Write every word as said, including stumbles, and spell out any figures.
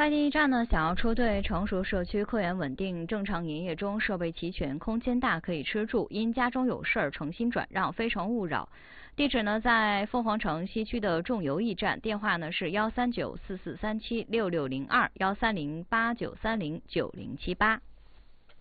快递站呢，想要出队，成熟社区客源稳定，正常营业中，设备齐全，空间大，可以吃住。因家中有事儿，诚心转让，非诚勿扰。地址呢在凤凰城西区的众邮驿站，电话呢是幺三九四四三七六六零二幺三零八九三零九零七八。